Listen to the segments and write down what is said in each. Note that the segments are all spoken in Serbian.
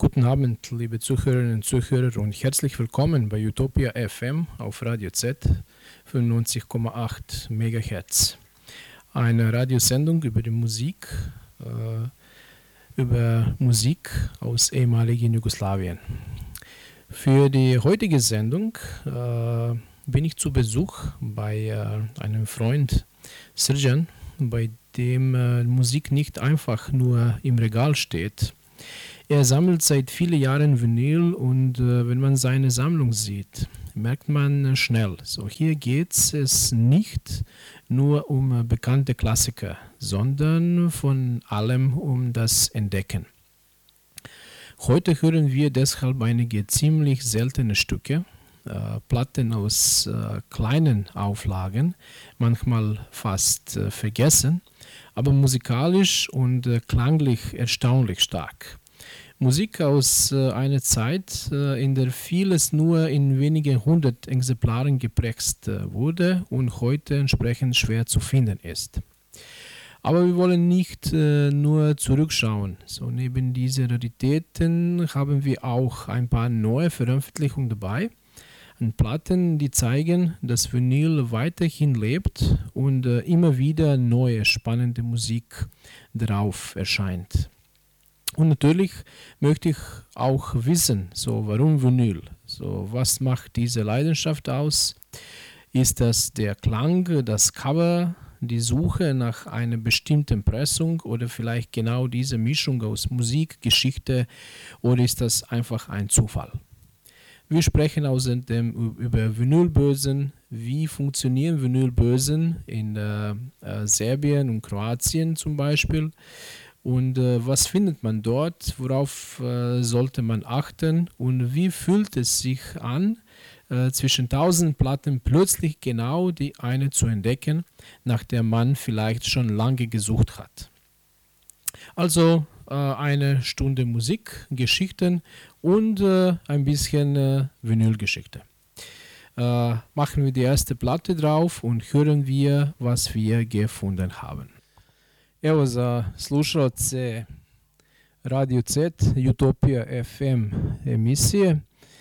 Guten Abend, liebe Zuhörerinnen und Zuhörer und herzlich willkommen bei Utopia FM auf Radio Z 95,8 MHz. Eine Radiosendung über die Musik, aus ehemaligen Jugoslawien. Für die heutige Sendung bin ich zu Besuch bei einem Freund, Srđan, bei dem Musik nicht einfach nur im Regal steht. Er sammelt seit vielen Jahren Vinyl und wenn man seine Sammlung sieht, merkt man schnell, so hier geht es nicht nur um bekannte Klassiker, sondern von allem um das Entdecken. Heute hören wir deshalb einige ziemlich seltene Stücke, Platten aus kleinen Auflagen, manchmal fast vergessen, aber musikalisch und klanglich erstaunlich stark. Musik aus einer Zeit, in der vieles nur in wenigen hundert Exemplaren gepresst wurde und heute entsprechend schwer zu finden ist. Aber wir wollen nicht nur zurückschauen. So, neben diesen Raritäten haben wir auch ein paar neue Veröffentlichungen dabei. Und Platten, die zeigen, dass Vinyl weiterhin lebt und immer wieder neue spannende Musik darauf erscheint. Und natürlich möchte ich auch wissen, so warum Vinyl? So, was macht diese Leidenschaft aus? Ist das der Klang, das Cover, die Suche nach einer bestimmten Pressung oder vielleicht genau diese Mischung aus Musik, Geschichte oder ist das einfach ein Zufall? Wir sprechen außerdem über Vinylbörsen, wie funktionieren Vinylbörsen in Serbien und Kroatien zum Beispiel. Und was findet man dort, worauf sollte man achten und wie fühlt es sich an, zwischen 1000 Platten plötzlich genau die eine zu entdecken, nach der man vielleicht schon lange gesucht hat. Also eine Stunde Musik, Geschichten und ein bisschen Vinylgeschichte. Machen wir die erste Platte drauf und hören wir, was wir gefunden haben. Evo za slušalce Radio Z, Utopia FM emisije.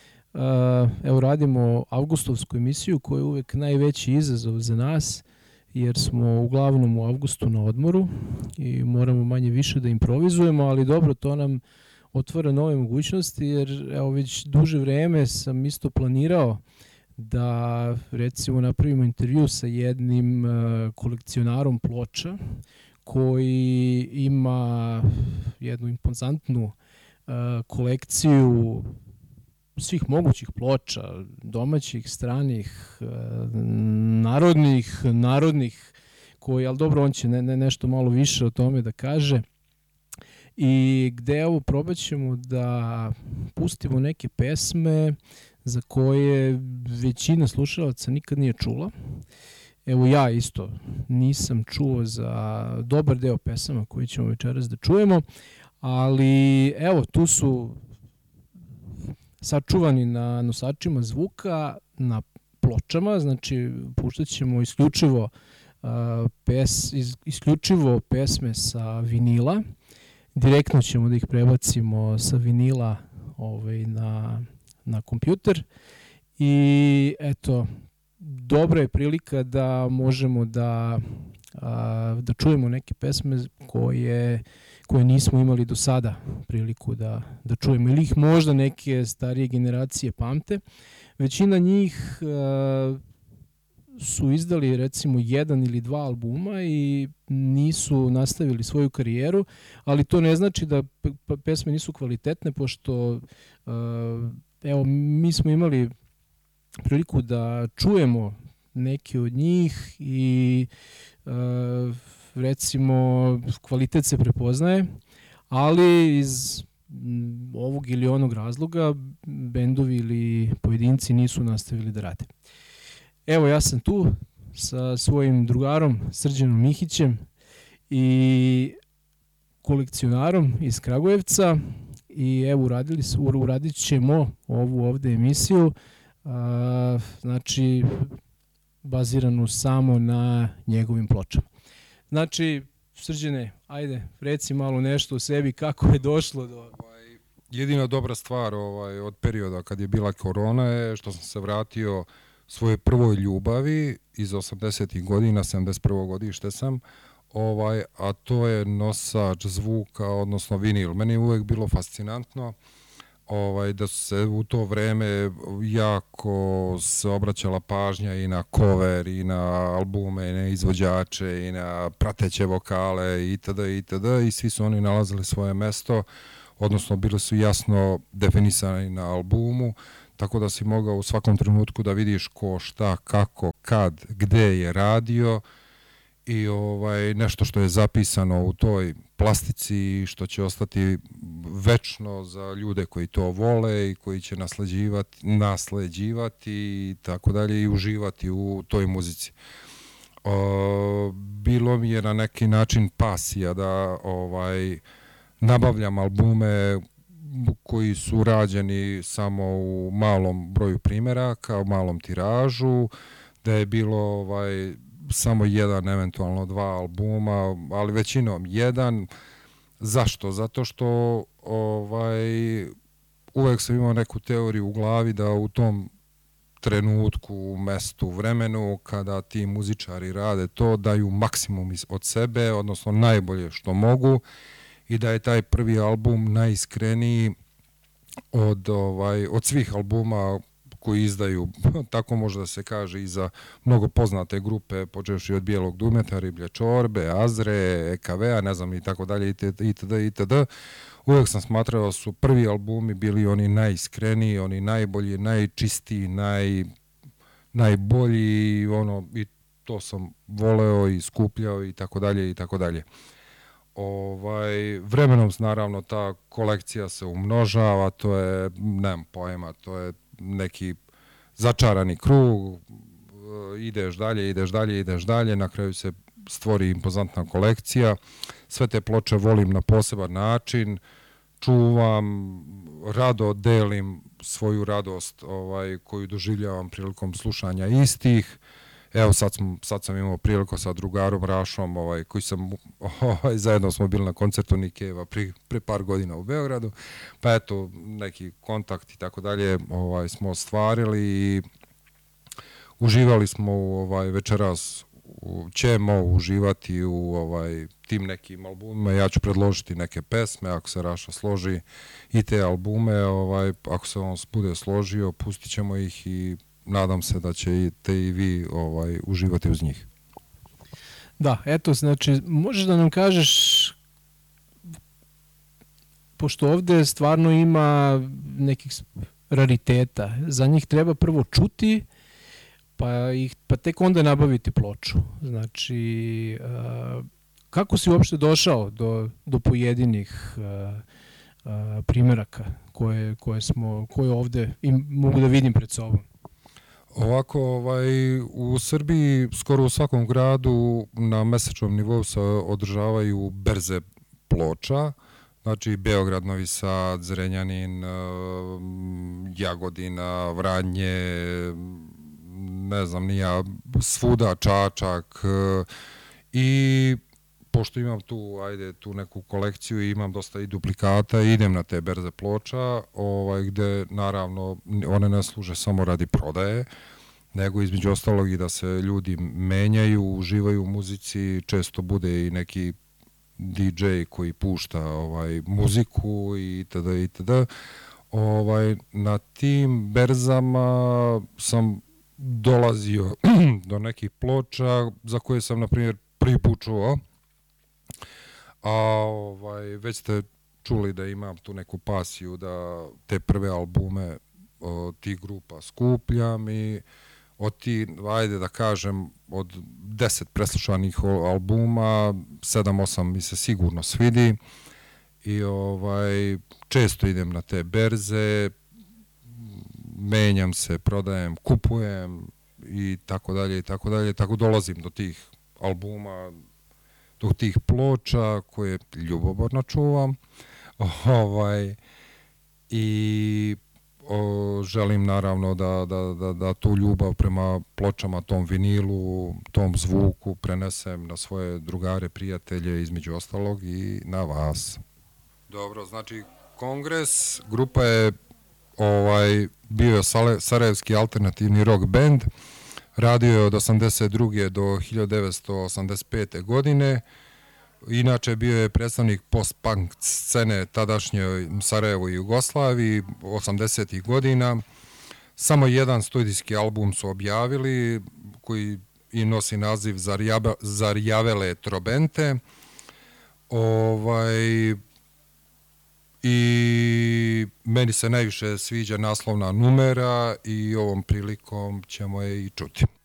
Evo radimo avgustovsku emisiju koja je uvijek najveći izazov za nas jer smo uglavnom u avgustu na odmoru i moramo manje više da improvizujemo, ali dobro, to nam otvara nove mogućnosti jer evo već duže vreme sam isto planirao da recimo napravimo intervju sa jednim kolekcionarom ploča koji ima jednu impozantnu kolekciju svih mogućih ploča, domaćih, stranih, narodnih, koji, ali dobro, on će nešto malo više o tome da kaže. I gde evo probat ćemo da pustimo neke pesme za koje većina slušalaca nikad nije čula. Evo ja isto nisam čuo za dobar deo pesama koje ćemo večeras da čujemo, ali evo tu su sačuvani na nosačima zvuka, na pločama, znači puštat ćemo isključivo pesme sa vinila. Direktno ćemo da ih prebacimo sa vinila na kompjuter i eto, dobra je prilika da možemo da čujemo neke pesme koje nismo imali do sada priliku da čujemo ili ih možda neke starije generacije pamte. Većina njih su izdali recimo 1 ili 2 albuma i nisu nastavili svoju karijeru, ali to ne znači da pesme nisu kvalitetne, pošto evo mi smo imali priliku da čujemo neke od njih i recimo kvalitet se prepoznaje, ali iz ovog ili onog razloga bendovi ili pojedinci nisu nastavili da rade. Evo ja sam tu sa svojim drugarom Srđanom Mihićem i kolekcionarom iz Kragujevca i evo uradit ćemo ovu ovde emisiju, znači baziranu samo na njegovim pločama. Znači, Srđane, ajde, reci malo nešto o sebi, kako je došlo do... Jedina dobra stvar od perioda kad je bila korona je što sam se vratio svojoj prvoj ljubavi iz 80. godina, 71. godište sam, a to je nosač zvuka, odnosno vinil. Meni je uvek bilo fascinantno da su se u to vreme jako se obraćala pažnja i na cover, i na albume, i na izvođače, i na prateće vokale, itd., itd. I svi su oni nalazili svoje mesto, odnosno bili su jasno definisani na albumu, tako da si mogao u svakom trenutku da vidiš ko, šta, kako, kad, gde je radio i nešto što je zapisano u toj plastici, što će ostati večno za ljude koji to vole i koji će nasleđivati i tako dalje i uživati u toj muzici. Bilo mi je na neki način pasija da nabavljam albume koji su rađeni samo u malom broju primjeraka, u malom tiražu, da je bilo samo jedan, eventualno dva albuma, ali većinom jedan. Zašto? Zato što uvek sam imao neku teoriju u glavi da u tom trenutku, mestu, vremenu, kada ti muzičari rade to, daju maksimum od sebe, odnosno najbolje što mogu, i da je taj prvi album najiskreniji od svih albuma koji izdaju, tako može da se kaže, i za mnogo poznate grupe, počevši od Bijelog dugmeta, Riblje čorbe, Azre, EKV-a, ne znam, i tako dalje, itd., itd. Uvijek sam smatrao da su prvi albumi bili oni najiskreniji, oni najbolji, najčistiji, najbolji, i to sam voleo i skupljao i tako dalje, i tako dalje. Vremenom, naravno, ta kolekcija se umnožava, to je, nemam pojma, to je neki začarani krug, ideš dalje, ideš dalje, ideš dalje, na kraju se stvori impozantna kolekcija. Sve te ploče volim na poseban način, čuvam, rado delim svoju radost koju doživljavam prilikom slušanja istih. Evo sad sam imao priliku sa drugarom Rašom, koji sam, zajedno smo bili na koncertu Nikeva pre par godina u Beogradu, pa eto, neki kontakt i tako dalje smo ostvarili i uživali smo večeras, ćemo uživati u tim nekim albumima. Ja ću predložiti neke pesme, ako se Raša složi, i te albume, ako se on bude složio, pustit ćemo ih i nadam se da ćete i vi uživati uz njih. Da, eto, znači, možeš da nam kažeš, pošto ovde stvarno ima nekih rariteta, za njih treba prvo čuti, pa tek onda nabaviti ploču. Znači, kako si uopšte došao do pojedinih primjeraka koje ovde mogu da vidim pred sobom? Ovako, u Srbiji skoro u svakom gradu na mesečnom nivou se održavaju berze ploča, znači Beograd, Novi Sad, Zrenjanin, Jagodina, Vranje, ne znam ni ja, svuda, Čačak, i pošto imam tu neku kolekciju i imam dosta i duplikata, idem na te berze ploča, gde naravno one ne služe samo radi prodaje, nego između ostalog i da se ljudi menjaju, uživaju u muzici, često bude i neki DJ koji pušta muziku itd. itd. Na tim berzama sam dolazio do nekih ploča za koje sam, na primjer, prvi put čuo, a već ste čuli da imam tu neku pasiju da te prve albume tih grupa skupljam i ajde da kažem, od 10 preslušanih albuma, 7-8 mi se sigurno svidi i često idem na te berze, menjam se, prodajem, kupujem i tako dalje i tako dalje, tako dolazim do tih albuma, do tih ploča koje ljubomorno čuvam i želim naravno da tu ljubav prema pločama, tom vinilu, tom zvuku prenesem na svoje drugare, prijatelje, između ostalog i na vas. Dobro, znači Kongres. Grupa je bio je sarajevski alternativni rock band. Radio je od 82. do 1985. godine. Inače bio je predstavnik post-punk scene tadašnjoj Sarajevo i Jugoslaviji 80. godina. Samo jedan studijski album su objavili koji i nosi naziv Zarjavele trobente. I meni se najviše sviđa naslovna numera i ovom prilikom ćemo je i čuti.